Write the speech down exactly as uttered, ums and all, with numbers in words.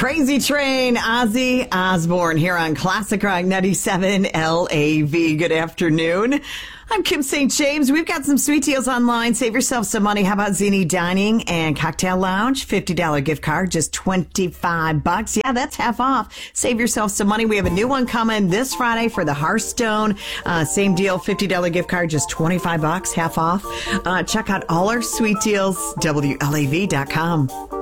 Crazy Train, Ozzy Osbourne here on Classic Rock ninety-seven L A V. Good afternoon. I'm Kim Saint James. We've got some sweet deals online. Save yourself some money. How about Zini Dining and Cocktail Lounge? fifty dollars gift card, just twenty-five bucks. Yeah, that's half off. Save yourself some money. We have a new one coming this Friday for the Hearthstone. Uh, same deal, fifty dollars gift card, just twenty-five bucks, half off. Uh, check out all our sweet deals, W L A V dot com.